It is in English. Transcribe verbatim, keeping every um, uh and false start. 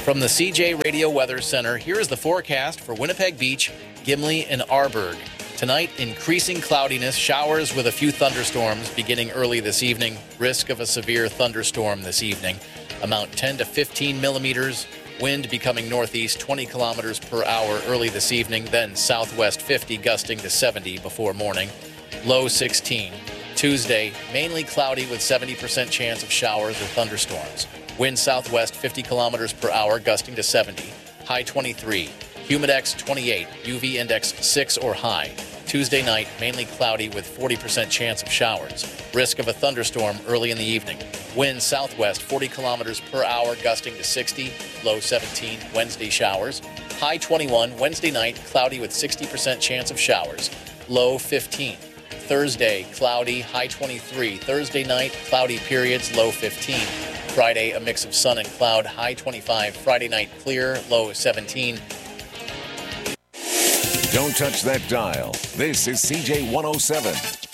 From the C J Radio Weather Center, here is the forecast for Winnipeg Beach, Gimli, and Arborg. Tonight, increasing cloudiness, showers with a few thunderstorms beginning early this evening. Risk of a severe thunderstorm this evening. Amount ten to fifteen millimeters. Wind becoming northeast twenty kilometers per hour early this evening, then southwest fifty, gusting to seventy before morning. Low sixteen. Tuesday, mainly cloudy with seventy percent chance of showers or thunderstorms. Wind southwest fifty kilometers per hour, gusting to seventy. High twenty-three. Humidex twenty-eight. U V index six or high. Tuesday night, mainly cloudy with forty percent chance of showers. Risk of a thunderstorm early in the evening. Wind southwest forty kilometers per hour, gusting to sixty. Low seventeen. Wednesday showers. High twenty-one. Wednesday night, cloudy with sixty percent chance of showers. Low fifteen. Thursday, cloudy, high twenty-three. Thursday night, cloudy periods, low fifteen. Friday, a mix of sun and cloud, high twenty-five. Friday night, clear, low seventeen. Don't touch that dial. This is C J one oh seven.